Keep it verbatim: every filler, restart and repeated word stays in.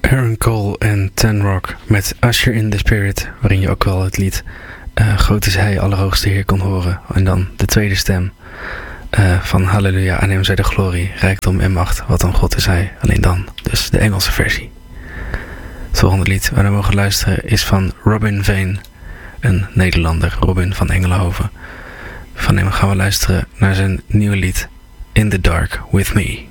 Aaron Cole en Ten Rock met Usher in the Spirit, waarin je ook wel het lied uh, Groot is Hij, Allerhoogste Heer kon horen. En dan de tweede stem uh, van Halleluja, aan hem zij de glorie, rijkdom en macht, wat dan God is Hij. Alleen dan, dus de Engelse versie. Het volgende lied waar we mogen luisteren is van Robin Vane, een Nederlander, Robin van Engelenhoven. Van hem gaan we luisteren naar zijn nieuwe lied In the Dark With Me.